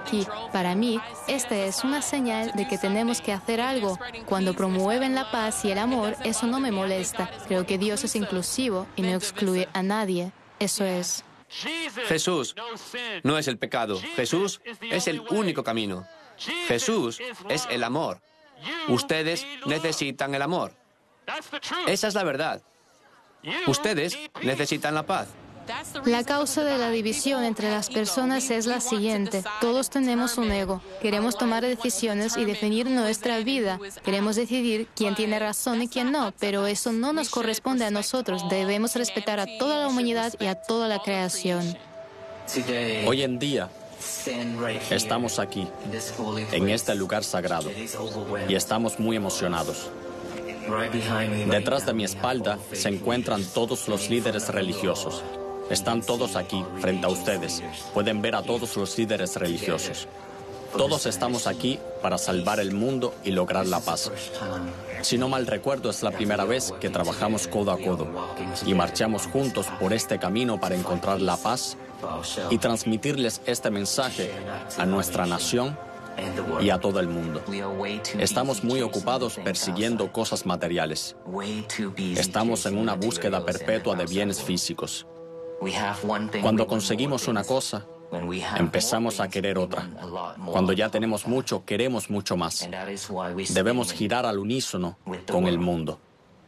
aquí. Para mí, esta es una señal de que tenemos que hacer algo. Cuando promueven la paz y el amor, eso no me molesta. Creo que Dios es inclusivo y no excluye a nadie. Eso es. Jesús no es el pecado. Jesús es el único camino. Jesús es el amor. Ustedes necesitan el amor. Esa es la verdad. Ustedes necesitan la paz. La causa de la división entre las personas es la siguiente. Todos tenemos un ego. Queremos tomar decisiones y definir nuestra vida. Queremos decidir quién tiene razón y quién no, pero eso no nos corresponde a nosotros. Debemos respetar a toda la humanidad y a toda la creación. Hoy en día estamos aquí, en este lugar sagrado, y estamos muy emocionados. Detrás de mi espalda se encuentran todos los líderes religiosos. Están todos aquí, frente a ustedes. Pueden ver a todos los líderes religiosos. Todos estamos aquí para salvar el mundo y lograr la paz. Si no mal recuerdo, es la primera vez que trabajamos codo a codo y marchamos juntos por este camino para encontrar la paz y transmitirles este mensaje a nuestra nación y a todo el mundo. Estamos muy ocupados persiguiendo cosas materiales. Estamos en una búsqueda perpetua de bienes físicos. Cuando conseguimos una cosa, empezamos a querer otra. Cuando ya tenemos mucho, queremos mucho más. Debemos girar al unísono con el mundo.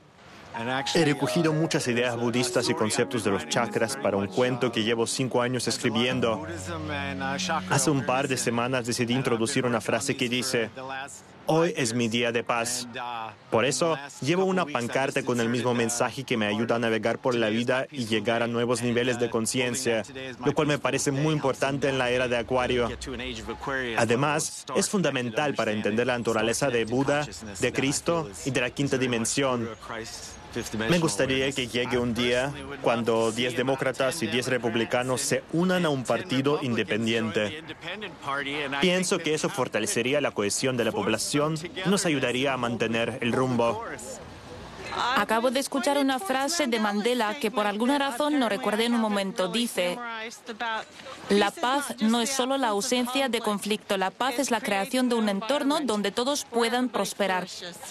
He recogido muchas ideas budistas y conceptos de los chakras para un cuento que llevo 5 años escribiendo. Hace un par de semanas decidí introducir una frase que dice: hoy es mi día de paz. Por eso, llevo una pancarta con el mismo mensaje que me ayuda a navegar por la vida y llegar a nuevos niveles de conciencia, lo cual me parece muy importante en la era de Acuario. Además, es fundamental para entender la naturaleza de Buda, de Cristo y de la quinta dimensión. Me gustaría que llegue un día cuando 10 demócratas y 10 republicanos se unan a un partido independiente. Pienso que eso fortalecería la cohesión de la población y nos ayudaría a mantener el rumbo. Acabo de escuchar una frase de Mandela que por alguna razón no recuerdo en un momento. Dice: la paz no es solo la ausencia de conflicto, la paz es la creación de un entorno donde todos puedan prosperar.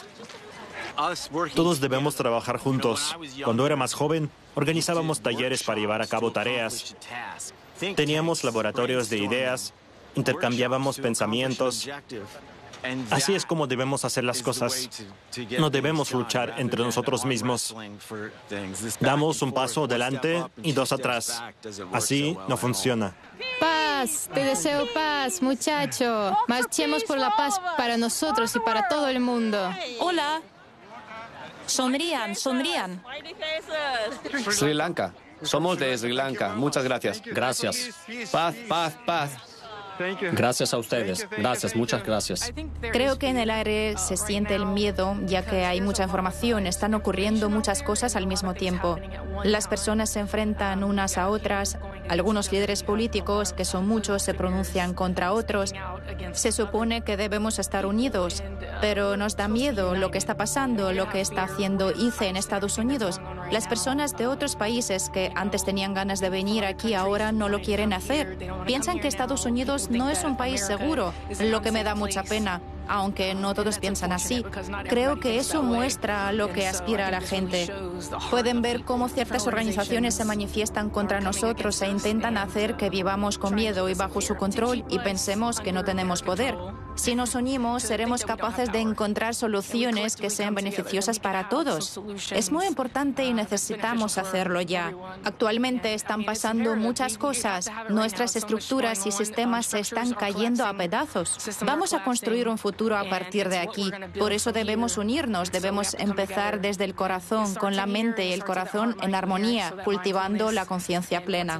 Todos debemos trabajar juntos. Cuando era más joven, organizábamos talleres para llevar a cabo tareas. Teníamos laboratorios de ideas, intercambiábamos pensamientos. Así es como debemos hacer las cosas. No debemos luchar entre nosotros mismos. Damos un paso adelante y 2 atrás. Así no funciona. Paz, te deseo paz, muchacho. Marchemos por la paz para nosotros y para todo el mundo. Hola. Sonrían, sonrían. Sri Lanka. Somos de Sri Lanka. Muchas gracias. Gracias. Paz, paz, paz. Gracias a ustedes. Gracias, muchas gracias. Creo que en el aire se siente el miedo, ya que hay mucha información, están ocurriendo muchas cosas al mismo tiempo. Las personas se enfrentan unas a otras, algunos líderes políticos, que son muchos, se pronuncian contra otros. Se supone que debemos estar unidos, pero nos da miedo lo que está pasando, lo que está haciendo ICE en Estados Unidos. Las personas de otros países que antes tenían ganas de venir aquí ahora no lo quieren hacer. Piensan que Estados Unidos no es un país seguro, lo que me da mucha pena, aunque no todos piensan así. Creo que eso muestra a lo que aspira la gente. Pueden ver cómo ciertas organizaciones se manifiestan contra nosotros e intentan hacer que vivamos con miedo y bajo su control y pensemos que no tenemos poder. Si nos unimos, seremos capaces de encontrar soluciones que sean beneficiosas para todos. Es muy importante y necesitamos hacerlo ya. Actualmente están pasando muchas cosas. Nuestras estructuras y sistemas se están cayendo a pedazos. Vamos a construir un futuro a partir de aquí. Por eso debemos unirnos, debemos empezar desde el corazón, con la mente y el corazón en armonía, cultivando la conciencia plena.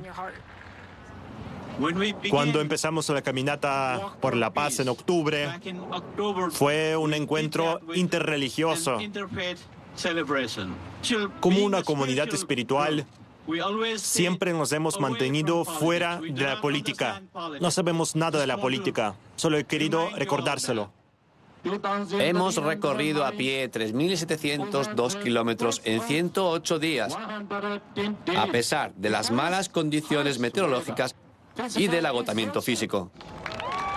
Cuando empezamos la caminata por la paz en octubre, fue un encuentro interreligioso. Como una comunidad espiritual, siempre nos hemos mantenido fuera de la política. No sabemos nada de la política, solo he querido recordárselo. Hemos recorrido a pie 3.702 kilómetros en 108 días, a pesar de las malas condiciones meteorológicas y del agotamiento físico.